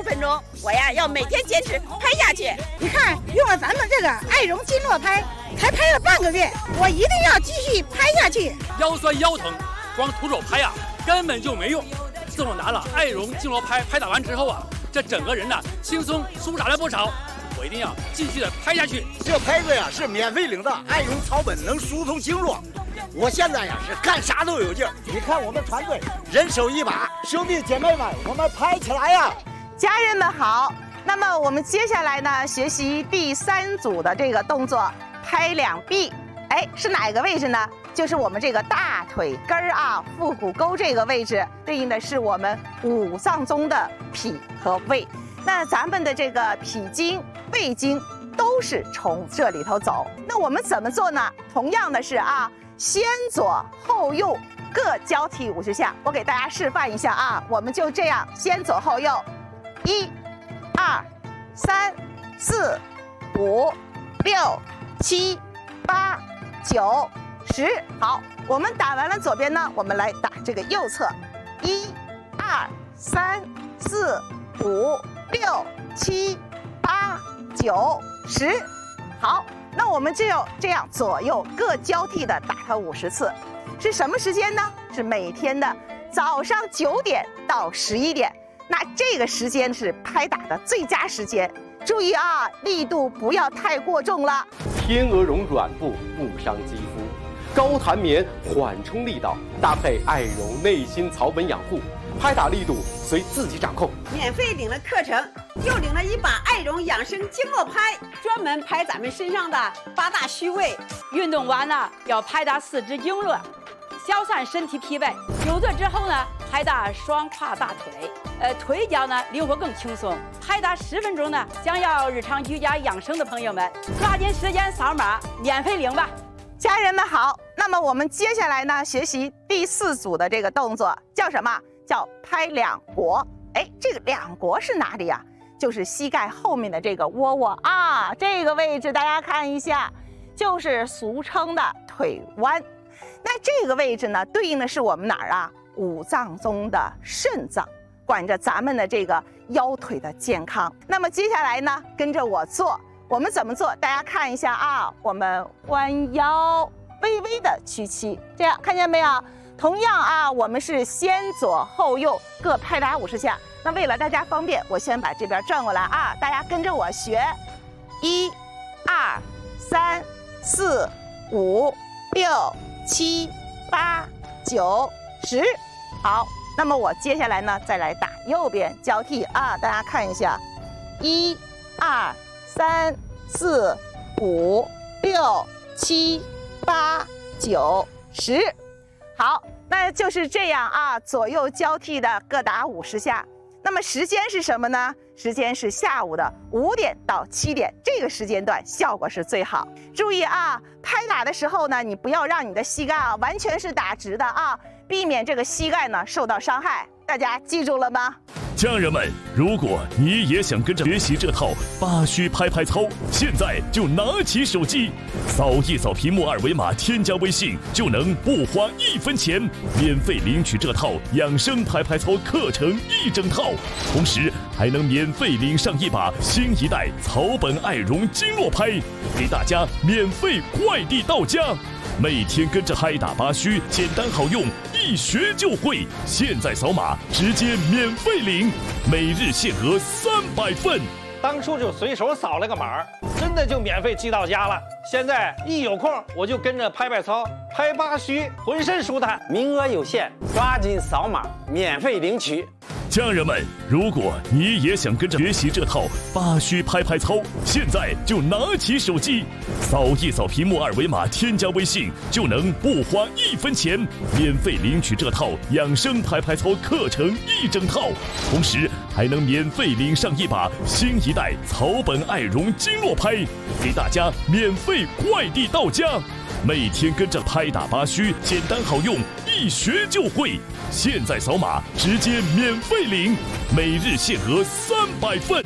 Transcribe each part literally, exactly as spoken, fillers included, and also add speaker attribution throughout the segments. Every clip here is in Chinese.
Speaker 1: 分钟，我呀要每天坚持拍下去。
Speaker 2: 你看，用了咱们这个爱绒经络拍，才拍了半个月，我一定要继续拍下去。
Speaker 3: 腰酸腰疼，光徒手拍呀、啊、根本就没用。自我拿了爱绒经络拍拍打完之后啊，这整个人呢轻松舒展了不少。我一定要继续的拍下去。
Speaker 4: 这拍子呀是免费领的，爱绒草本能疏通经络。我现在呀是干啥都有劲儿。你看我们团队人手一把，兄弟姐妹们，我们拍起来呀！
Speaker 5: 家人们好，那么我们接下来呢学习第三组的这个动作，拍两臂。哎，是哪个位置呢？就是我们这个大腿根儿啊，腹股沟这个位置，对应的是我们五脏中的脾和胃。那咱们的这个脾经、胃经都是从这里头走。那我们怎么做呢？同样的是啊，先左后右各交替五十下。我给大家示范一下啊，我们就这样先左后右，一、二、三、四、五、六、七、八、九、十。好，我们打完了左边呢，我们来打这个右侧，一、二、三、四、五、六、七、八、九、十。好，那我们就这样左右各交替的打它五十次。是什么时间呢？是每天的早上九点到十一点。那这个时间是拍打的最佳时间。注意啊，力度不要太过重了。
Speaker 6: 天鹅绒软布不伤肌肤，高弹棉缓冲力道，搭配爱绒内心草本养护，拍打力度随自己掌控。
Speaker 7: 免费领了课程，又领了一把爱绒养生经络拍，专门拍咱们身上的八大虚位。
Speaker 8: 运动完呢，要拍打四肢经络，消散身体疲惫。久坐之后呢，拍打双胯大腿，呃，腿脚呢灵活更轻松。拍打十分钟呢，想要日常居家养生的朋友们，抓紧时间扫码免费领吧。
Speaker 5: 家人们好，那么我们接下来呢，学习第四组的这个动作，叫什么？叫拍两国。哎，这个两国是哪里呀、啊？就是膝盖后面的这个窝窝啊，这个位置大家看一下，就是俗称的腿弯。那这个位置呢，对应的是我们哪儿啊？五脏中的肾脏，管着咱们的这个腰腿的健康。那么接下来呢，跟着我做，我们怎么做？大家看一下啊，我们弯腰，微微的屈膝，这样看见没有？同样啊，我们是先左后右各拍打五十下。那为了大家方便，我先把这边转过来啊，大家跟着我学，一、二、三、四、五、六、七、八、九、十。好，那么我接下来呢，再来打右边交替啊，大家看一下，一、二、三、四、五、六、七、八、九、十。好，那就是这样啊，左右交替的各打五十下。那么时间是什么呢？时间是下午的五点到七点，这个时间段效果是最好。注意啊，拍打的时候呢，你不要让你的膝盖啊完全是打直的啊，避免这个膝盖呢受到伤害。大家记住了吗？
Speaker 9: 家人们，如果你也想跟着学习这套八虚拍拍操，现在就拿起手机，扫一扫屏幕二维码，添加微信，就能不花一分钱，免费领取这套养生拍拍操课程一整套，同时还能免费领上一把新一代草本爱绒经络拍，给大家免费快递到家。每天跟着拍打八虚，简单好用，一学就会。现在扫码直接免费领，每日限额三百份。
Speaker 10: 当初就随手扫了个码，真的就免费寄到家了。现在一有空我就跟着拍拍操，拍八虚，浑身舒坦。
Speaker 4: 名额有限，抓紧扫码免费领取。
Speaker 9: 家人们，如果你也想跟着学习这套八虚拍拍操，现在就拿起手机，扫一扫屏幕二维码，添加微信，就能不花一分钱，免费领取这套养生拍拍操课程一整套，同时还能免费领上一把新一代草本爱绒经络拍，给大家免费快递到家。每天跟着拍打八虚，简单好用，一学就会。现在扫码直接免费领，每日限额三百份。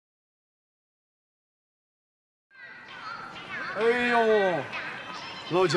Speaker 4: 哎呦，老贾。